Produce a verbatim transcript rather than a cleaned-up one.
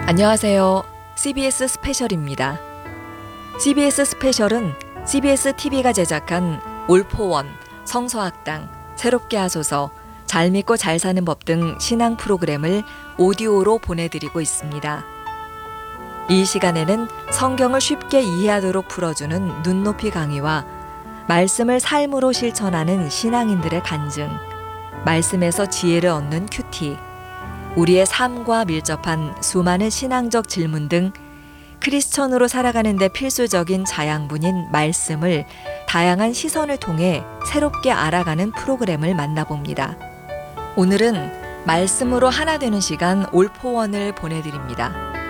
안녕하세요. 씨비에스 스페셜입니다. 씨비에스 스페셜은 씨비에스 티비가 제작한 올포원, 성서학당, 새롭게 하소서, 잘 믿고 잘 사는 법 등 신앙 프로그램을 오디오로 보내드리고 있습니다. 이 시간에는 성경을 쉽게 이해하도록 풀어주는 눈높이 강의와 말씀을 삶으로 실천하는 신앙인들의 간증, 말씀에서 지혜를 얻는 큐티, 우리의 삶과 밀접한 수많은 신앙적 질문 등 크리스천으로 살아가는 데 필수적인 자양분인 말씀을 다양한 시선을 통해 새롭게 알아가는 프로그램을 만나봅니다. 오늘은 말씀으로 하나 되는 시간 올포원을 보내드립니다.